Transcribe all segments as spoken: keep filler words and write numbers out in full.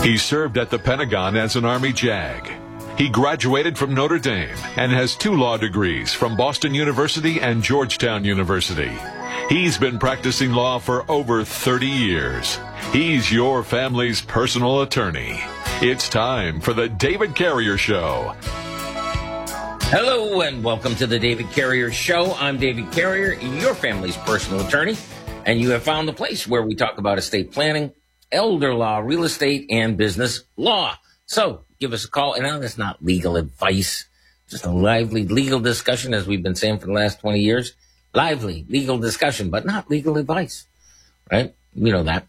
He served at the Pentagon as an Army JAG. He graduated from Notre Dame and has two law degrees from Boston University and Georgetown University. He's been practicing law for over thirty years. He's your family's personal attorney. It's time for the David Carrier Show. Hello and welcome to the David Carrier Show. I'm David Carrier, your family's personal attorney, and you have found the place where we talk about estate planning, elder law, real estate, and business law. So give us a call. And now that's not legal advice, just a lively legal discussion, as we've been saying for the last twenty years. Lively legal discussion, but not legal advice, right? We know that.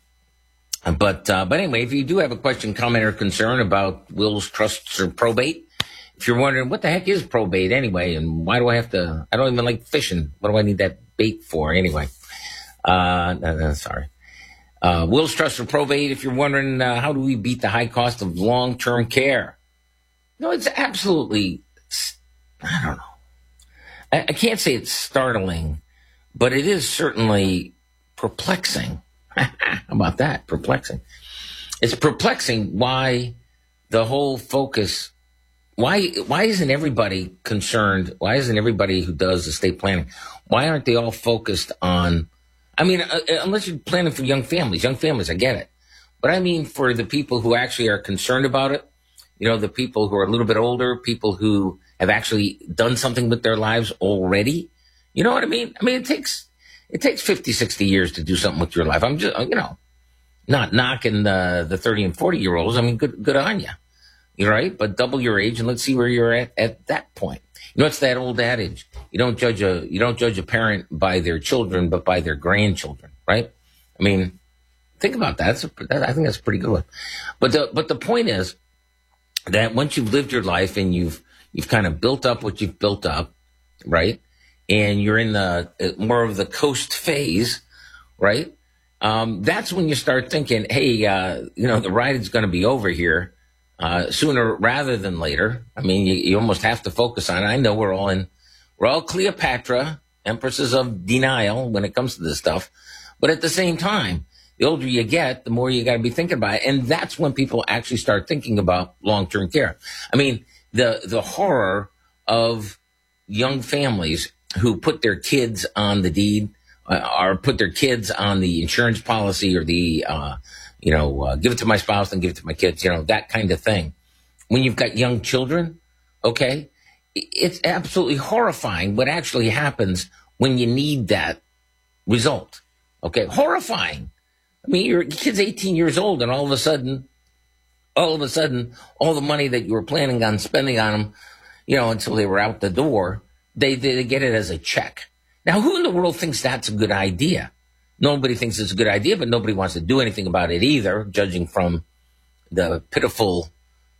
But uh, but anyway, if you do have a question, comment, or concern about wills, trusts, or probate, if you're wondering what the heck is probate anyway, and why do I have to, I don't even like fishing. What do I need that bait for anyway? Uh, no, no, sorry. Uh, wills, trusts, or probate, if you're wondering uh, how do we beat the high cost of long-term care? No, it's absolutely, I don't know. I, I can't say it's startling, but it is certainly perplexing. How about that? Perplexing. It's perplexing why the whole focus, why why isn't everybody concerned, why isn't everybody who does estate planning, why aren't they all focused on, I mean, uh, unless you're planning for young families, young families, I get it. But I mean for the people who actually are concerned about it, you know, the people who are a little bit older, people who have actually done something with their lives already. You know what I mean? I mean, it takes it takes fifty, sixty years to do something with your life. I'm just, you know, not knocking the, the thirty and forty year olds. I mean, good good on you. You're right, but double your age and let's see where you're at at that point. You know, it's that old adage. You don't judge a you don't judge a parent by their children, but by their grandchildren, right? I mean, think about that. That's a, that I think that's a pretty good one. But the but the point is that once you've lived your life and you've you've kind of built up what you've built up, right? And you're in the more of the coast phase, right? Um, that's when you start thinking, hey, uh, you know, the ride is going to be over here. Uh, sooner rather than later. I mean, you, you almost have to focus on it. I know we're all in, we're all Cleopatra, empresses of denial when it comes to this stuff. But at the same time, the older you get, the more you got to be thinking about it. And that's when people actually start thinking about long-term care. I mean, the, the horror of young families who put their kids on the deed, uh, or put their kids on the insurance policy or the, uh, you know, uh, give it to my spouse and give it to my kids, you know, that kind of thing. When you've got young children, okay, it's absolutely horrifying what actually happens when you need that result. Okay, horrifying. I mean, your kid's eighteen years old and all of a sudden, all of a sudden, all the money that you were planning on spending on them, you know, until they were out the door, they, they get it as a check. Now, who in the world thinks that's a good idea? Nobody thinks it's a good idea, but nobody wants to do anything about it either, judging from the pitiful.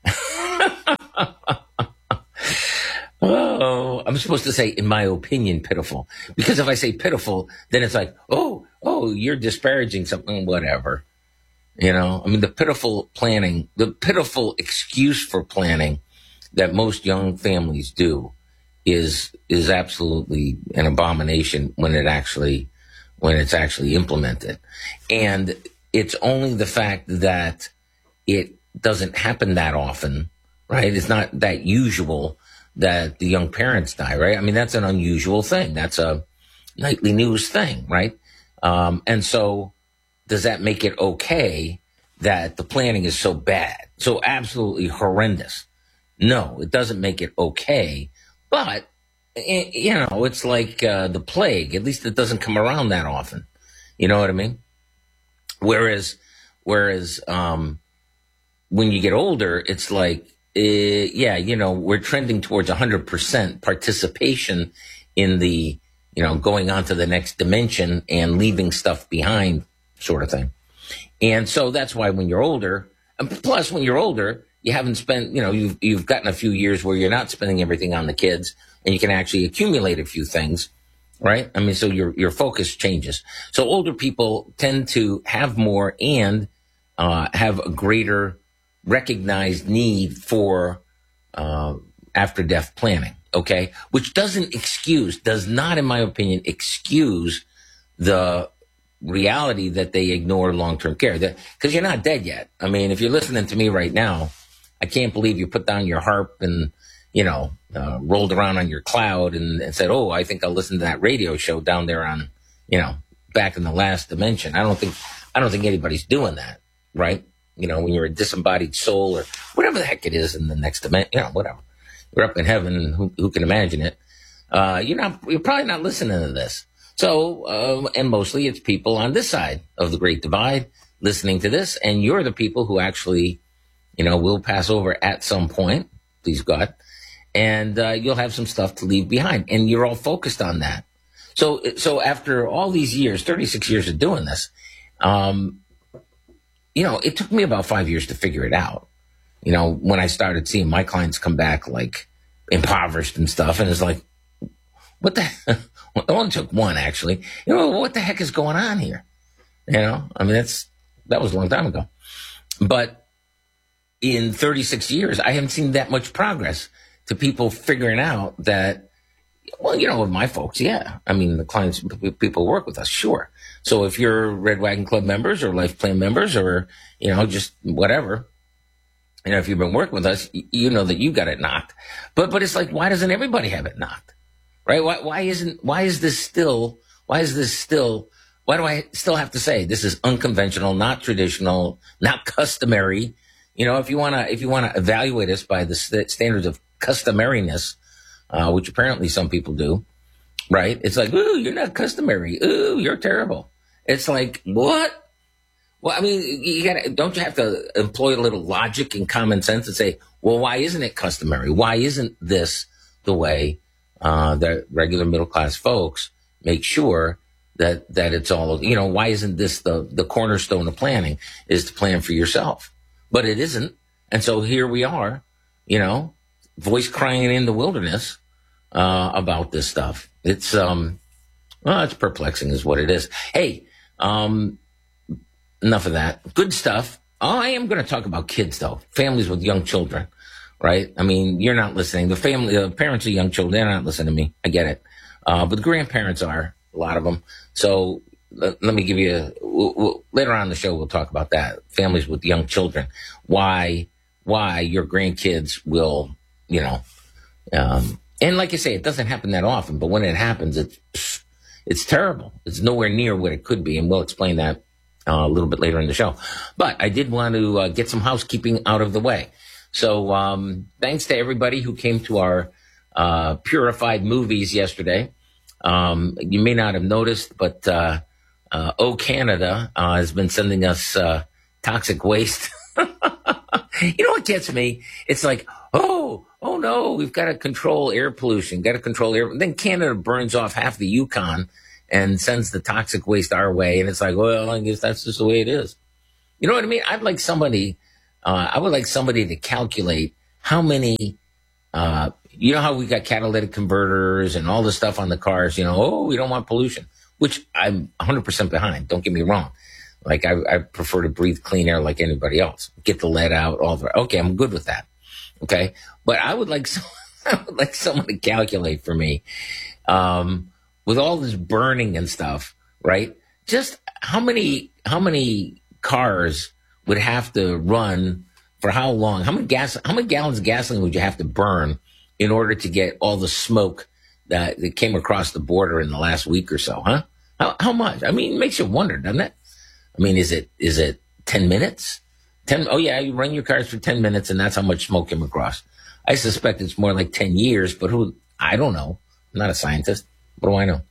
Oh, I'm supposed to say, in my opinion, pitiful. Because if I say pitiful, then it's like, oh, oh, you're disparaging something, whatever. You know, I mean, the pitiful planning, the pitiful excuse for planning that most young families do is is absolutely an abomination when it actually when it's actually implemented. And it's only the fact that it doesn't happen that often, right? It's not that usual that the young parents die, right? I mean, that's an unusual thing. That's a nightly news thing, right? Um, and so does that make it okay that the planning is so bad, so absolutely horrendous? No, it doesn't make it okay. But you know, it's like uh, the plague. At least it doesn't come around that often. You know what I mean? Whereas, whereas um, when you get older, it's like, uh, yeah, you know, we're trending towards one hundred percent participation in the, you know, going on to the next dimension and leaving stuff behind sort of thing. And so that's why when you're older, and plus when you're older, you haven't spent, you know, you've, you've gotten a few years where you're not spending everything on the kids and you can actually accumulate a few things, right? I mean, so your, your focus changes. So older people tend to have more and, uh, have a greater recognized need for, uh, after death planning. Okay. Which doesn't excuse, does not, in my opinion, excuse the reality that they ignore long-term care, because you're not dead yet. I mean, if you're listening to me right now, I can't believe you put down your harp and, you know, uh, rolled around on your cloud and, and said, oh, I think I'll listen to that radio show down there on, you know, back in the last dimension. I don't think, I don't think anybody's doing that, right? You know, when you're a disembodied soul or whatever the heck it is in the next dimension, you know, whatever. You're up in heaven, who, who can imagine it? Uh, you're not, you're probably not listening to this. So, uh, and mostly it's people on this side of the Great Divide listening to this, and you're the people who actually, you know, will pass over at some point, please God, and uh, you'll have some stuff to leave behind, and you're all focused on that. So, so after all these years, thirty-six years of doing this, um, you know, it took me about five years to figure it out. You know, when I started seeing my clients come back like impoverished and stuff, and it's like, what the? It only took one, actually. You know, what the heck is going on here? You know, I mean, that's that was a long time ago. But in thirty-six years, I haven't seen that much progress to people figuring out that, well, you know, with my folks, yeah. I mean, the clients, people work with us, sure. So if you're Red Wagon Club members or Life Plan members or, you know, just whatever, you know, if you've been working with us, you know that you got it knocked. But but it's like, why doesn't everybody have it knocked? Right? Why, why isn't, why is this still, why is this still, why do I still have to say this is unconventional, not traditional, not customary? You know, if you want to, if you want to evaluate us by the st- standards of customariness, uh, which apparently some people do, right? It's like, ooh, you're not customary. Ooh, you're terrible. It's like, what? Well, I mean, you gotta, don't you have to employ a little logic and common sense and say, well, why isn't it customary? Why isn't this the way Uh, the regular middle class folks make sure that, that it's all, you know, why isn't this the, the cornerstone of planning is to plan for yourself? But it isn't. And so here we are, you know, voice crying in the wilderness, uh, about this stuff. It's, um, well, it's perplexing is what it is. Hey, um, enough of that. Good stuff. Oh, I am going to talk about kids though. Families with young children. Right? I mean, you're not listening. The family, the parents of young children, they're not listening to me. I get it. Uh, but the grandparents are, a lot of them. So let, let me give you, a, we'll, we'll, later on in the show, we'll talk about that. Families with young children. Why, why your grandkids will, you know, um, and like I say, it doesn't happen that often, but when it happens, it's, it's terrible. It's nowhere near what it could be. And we'll explain that uh, a little bit later in the show. But I did want to uh, get some housekeeping out of the way. So um, thanks to everybody who came to our uh, Purified movies yesterday. Um, you may not have noticed, but uh, uh, O Canada uh, has been sending us uh, toxic waste. You know what gets me? It's like, oh, oh no, we've got to control air pollution, got to control air. Then Canada burns off half the Yukon and sends the toxic waste our way. And it's like, well, I guess that's just the way it is. You know what I mean? I'd like somebody... Uh, I would like somebody to calculate how many, uh, you know how we got catalytic converters and all this stuff on the cars, you know, oh, we don't want pollution, which I'm one hundred percent behind. Don't get me wrong. Like I, I prefer to breathe clean air like anybody else. Get the lead out, all the, okay, I'm good with that. Okay. But I would like, some, I would like someone to calculate for me, um, with all this burning and stuff, right? Just how many, how many cars would have to run for how long? How many gas? How many gallons of gasoline would you have to burn in order to get all the smoke that, that came across the border in the last week or so? Huh? How, how much? I mean, it makes you wonder, doesn't it? I mean, is it is it ten minutes? Ten? Oh yeah, you run your cars for ten minutes, and that's how much smoke came across. I suspect it's more like ten years, but who? I don't know. I'm not a scientist. What do I know?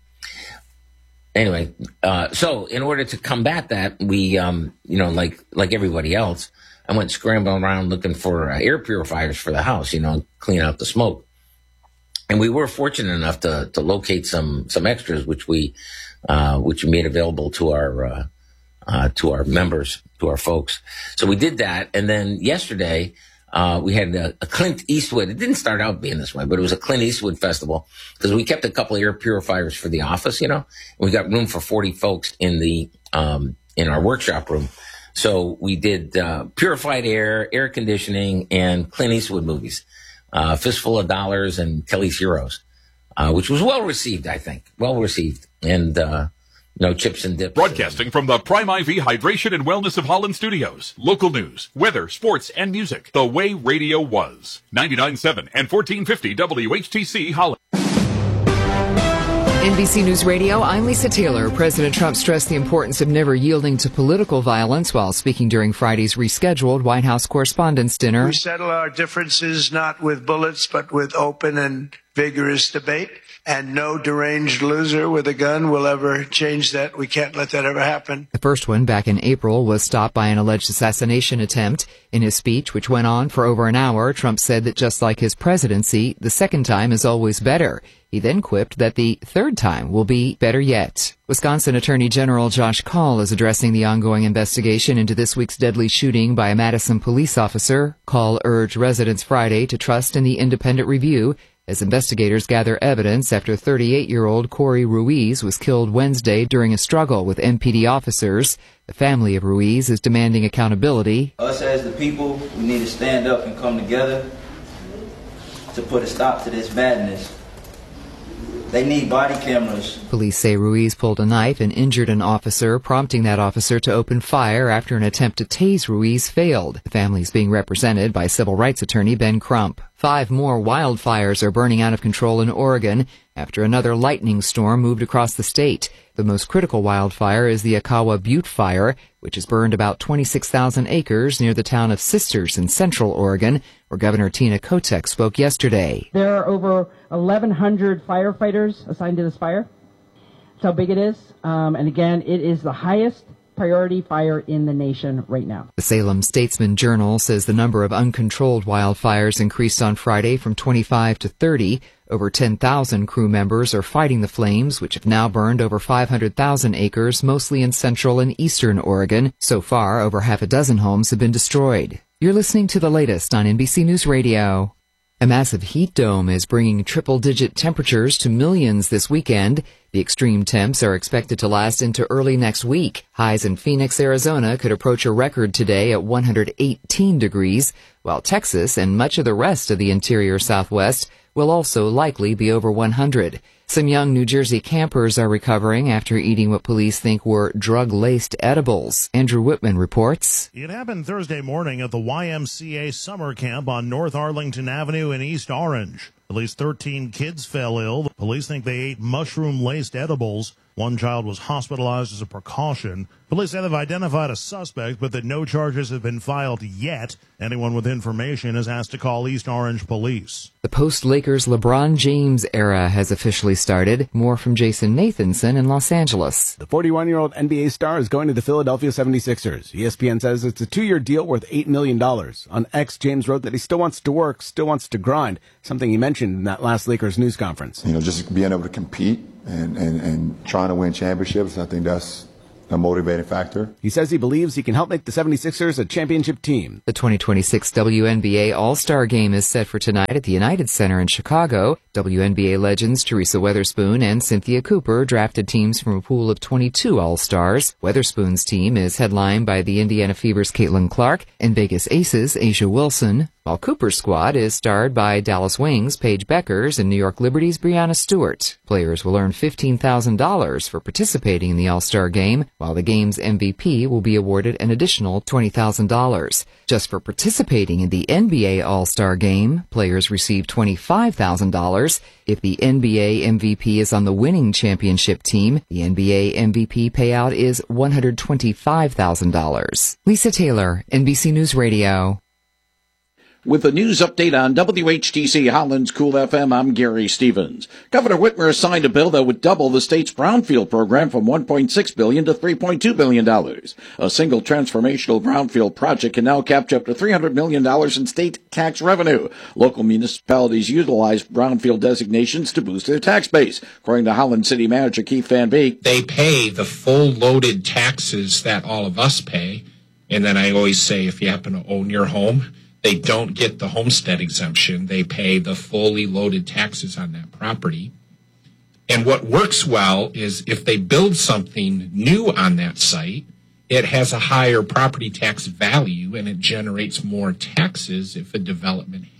Anyway, uh, so in order to combat that, we, um, you know, like like everybody else, I went scrambling around looking for uh, air purifiers for the house, you know, clean out the smoke. And we were fortunate enough to to locate some some extras, which we uh, which we made available to our uh, uh, to our members, to our folks. So we did that, and then yesterday. Uh, we had a, a Clint Eastwood. It didn't start out being this way, but it was a Clint Eastwood festival because we kept a couple of air purifiers for the office, you know, and we got room for forty folks in the, um, in our workshop room. So we did, uh, purified air, air conditioning, and Clint Eastwood movies, uh, Fistful of Dollars and Kelly's Heroes, uh, which was well received, I think, well received. And, uh, No chips and dips. Broadcasting from the Prime I V Hydration and Wellness of Holland Studios. Local news, weather, sports, and music. The way radio was. ninety-nine point seven and fourteen fifty W H T C Holland. N B C News Radio, I'm Lisa Taylor. President Trump stressed the importance of never yielding to political violence while speaking during Friday's rescheduled White House Correspondents' Dinner. We settle our differences not with bullets, but with open and vigorous debate. And no deranged loser with a gun will ever change that. We can't let that ever happen. The first one, back in April, was stopped by an alleged assassination attempt. In his speech, which went on for over an hour, Trump said that just like his presidency, the second time is always better. He then quipped that the third time will be better yet. Wisconsin Attorney General Josh Kaul is addressing the ongoing investigation into this week's deadly shooting by a Madison police officer. Kaul urged residents Friday to trust in the independent review as investigators gather evidence after thirty-eight-year-old Corey Ruiz was killed Wednesday during a struggle with M P D officers. The family of Ruiz is demanding accountability. Us as the people, we need to stand up and come together to put a stop to this madness. They need body cameras. Police say Ruiz pulled a knife and injured an officer, prompting that officer to open fire after an attempt to tase Ruiz failed. The family is being represented by civil rights attorney Ben Crump. Five more wildfires are burning out of control in Oregon after another lightning storm moved across the state. The most critical wildfire is the Akawa Butte Fire, which has burned about twenty-six thousand acres near the town of Sisters in central Oregon, where Governor Tina Kotek spoke yesterday. There are over eleven hundred firefighters assigned to this fire. That's how big it is. Um, and again, it is the highest priority fire in the nation right now. The Salem Statesman Journal says the number of uncontrolled wildfires increased on Friday from twenty-five to thirty. Over ten thousand crew members are fighting the flames, which have now burned over five hundred thousand acres, mostly in central and eastern Oregon. So far, over half a dozen homes have been destroyed. You're listening to the latest on N B C News Radio. A massive heat dome is bringing triple-digit temperatures to millions this weekend. The extreme temps are expected to last into early next week. Highs in Phoenix, Arizona could approach a record today at one hundred eighteen degrees, while Texas and much of the rest of the interior Southwest will also likely be over one hundred. Some young New Jersey campers are recovering after eating what police think were drug-laced edibles. Andrew Whitman reports. It happened Thursday morning at the Y M C A summer camp on North Arlington Avenue in East Orange. At least thirteen kids fell ill. The police think they ate mushroom-laced edibles. One child was hospitalized as a precaution. Police say they've identified a suspect, but that no charges have been filed yet. Anyone with information is asked to call East Orange Police. The post-Lakers LeBron James era has officially started. More from Jason Nathanson in Los Angeles. The forty-one-year-old N B A star is going to the Philadelphia seventy-sixers. E S P N says it's a two-year deal worth eight million dollars. On X, James wrote that he still wants to work, still wants to grind, something he mentioned in that last Lakers news conference. You know, just being able to compete and, and, and trying to win championships, I think that's a motivating factor. He says he believes he can help make the seventy-sixers a championship team. The twenty twenty-six W N B A All-Star Game is set for tonight at the United Center in Chicago. W N B A legends Teresa Weatherspoon and Cynthia Cooper drafted teams from a pool of twenty-two All-Stars. Weatherspoon's team is headlined by the Indiana Fever's Caitlin Clark and Vegas Aces' Asia Wilson, while Cooper's squad is starred by Dallas Wings' Paige Beckers and New York Liberty's Brianna Stewart. Players will earn fifteen thousand dollars for participating in the All-Star Game, while the game's M V P will be awarded an additional twenty thousand dollars. Just for participating in the N B A All-Star Game, players receive twenty-five thousand dollars. If the N B A M V P is on the winning championship team, the N B A M V P payout is one hundred twenty-five thousand dollars. Lisa Taylor, N B C News Radio. With a news update on W H T C Holland's Cool F M, I'm Gary Stevens. Governor Whitmer signed a bill that would double the state's brownfield program from one point six billion dollars to three point two billion dollars. A single transformational brownfield project can now capture up to three hundred million dollars in state tax revenue. Local municipalities utilize brownfield designations to boost their tax base. According to Holland City Manager Keith Van Beek, they pay the full loaded taxes that all of us pay. And then I always say, if you happen to own your home, they don't get the homestead exemption. They pay the fully loaded taxes on that property. And what works well is if they build something new on that site, it has a higher property tax value and it generates more taxes if a development happens.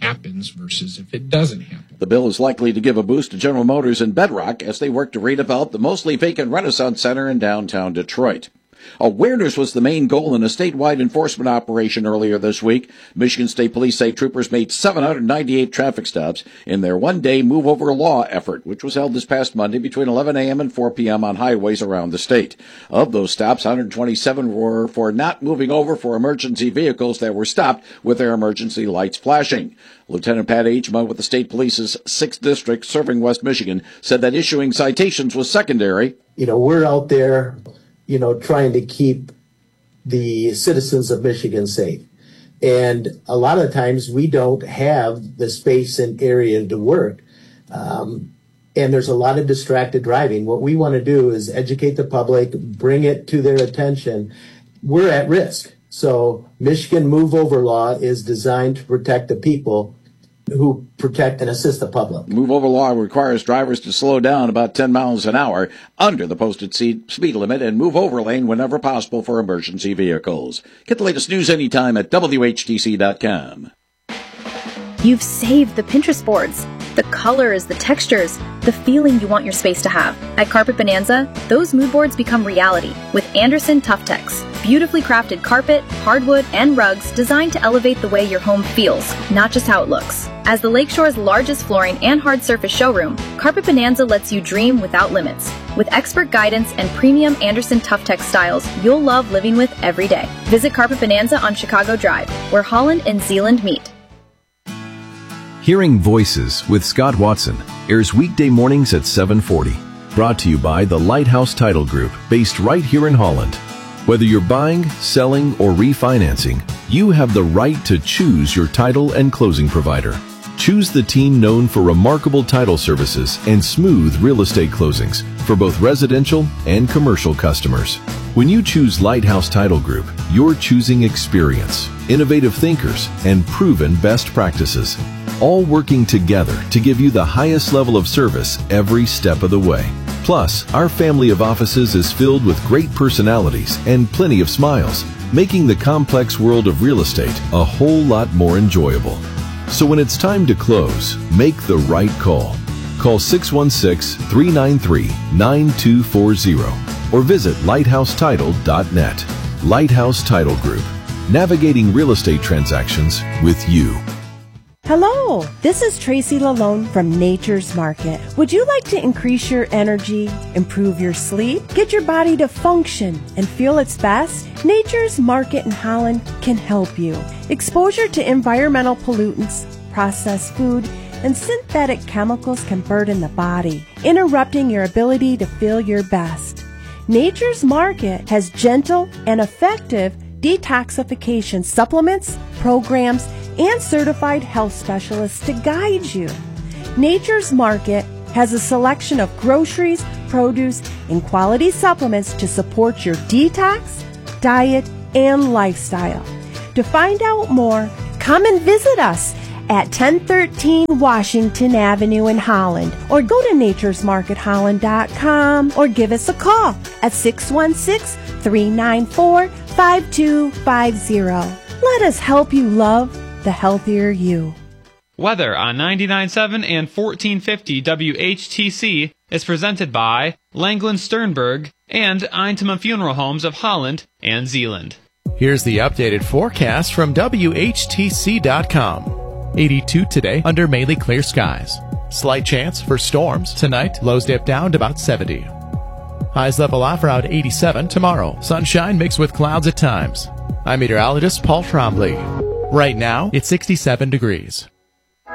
happens versus if it doesn't happen. The bill is likely to give a boost to General Motors and Bedrock as they work to redevelop the mostly vacant Renaissance Center in downtown Detroit. Awareness was the main goal in a statewide enforcement operation earlier this week. Michigan State Police say troopers made seven hundred ninety-eight traffic stops in their one-day Move Over Law effort, which was held this past Monday between eleven a.m. and four p.m. on highways around the state. Of those stops, one hundred twenty-seven were for not moving over for emergency vehicles that were stopped with their emergency lights flashing. Lieutenant Pat Agema with the State Police's sixth District serving West Michigan said that issuing citations was secondary. You know, we're out there, you know, trying to keep the citizens of Michigan safe. And a lot of times we don't have the space and area to work. Um, and there's a lot of distracted driving. What we want to do is educate the public, bring it to their attention. We're at risk. So Michigan Move Over Law is designed to protect the people who protect and assist the public. Move Over Law requires drivers to slow down about ten miles an hour under the posted speed limit and move over lane whenever possible for emergency vehicles. Get the latest news anytime at W H T C dot com. You've saved the Pinterest boards. The colors, the textures, the feeling you want your space to have. At Carpet Bonanza, those mood boards become reality with Anderson Tuftex. Beautifully crafted carpet, hardwood, and rugs designed to elevate the way your home feels, not just how it looks. As the Lakeshore's largest flooring and hard surface showroom, Carpet Bonanza lets you dream without limits. With expert guidance and premium Anderson Tuftex styles you'll love living with every day. Visit Carpet Bonanza on Chicago Drive, where Holland and Zeeland meet. Hearing Voices with Scott Watson airs weekday mornings at seven forty. Brought to you by the Lighthouse Title Group, based right here in Holland. Whether you're buying, selling, or refinancing, you have the right to choose your title and closing provider. Choose the team known for remarkable title services and smooth real estate closings for both residential and commercial customers. When you choose Lighthouse Title Group, you're choosing experience, innovative thinkers, and proven best practices, all working together to give you the highest level of service every step of the way. Plus, our family of offices is filled with great personalities and plenty of smiles, making the complex world of real estate a whole lot more enjoyable. So when it's time to close, make the right call. Call six one six, three nine three, nine two four zero or visit lighthouse title dot net. Lighthouse Title Group, navigating real estate transactions with you. Hello, this is Tracy Lalone from Nature's Market. Would you like to increase your energy, improve your sleep, get your body to function and feel its best? Nature's Market in Holland can help you. Exposure to environmental pollutants, processed food, and synthetic chemicals can burden the body, interrupting your ability to feel your best. Nature's Market has gentle and effective detoxification supplements, programs, and certified health specialists to guide you. Nature's Market has a selection of groceries, produce, and quality supplements to support your detox, diet, and lifestyle. To find out more, come and visit us at ten thirteen Washington Avenue in Holland, or go to natures market holland dot com, or give us a call at six one six, three nine four, five two five zero. Let us help you love the healthier you. Weather on ninety-nine point seven and fourteen fifty W H T C is presented by Langland Sternberg and Eintema Funeral Homes of Holland and Zeeland. Here's the updated forecast from W H T C dot com. eighty-two today under mainly clear skies. Slight chance for storms tonight. Lows dip down to about seventy. Highs level off around eighty-seven tomorrow. Sunshine mixed with clouds at times. I'm meteorologist Paul Trombley. Right now, it's sixty-seven degrees.